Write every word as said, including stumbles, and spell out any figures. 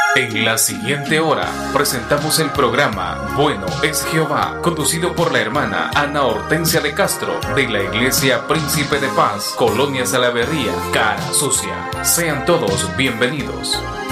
En la siguiente hora presentamos el programa Bueno es Jehová, conducido por la hermana Ana Hortensia de Castro, de la Iglesia Príncipe de Paz, Colonia Salaverría, Cara Sucia. Sean todos bienvenidos.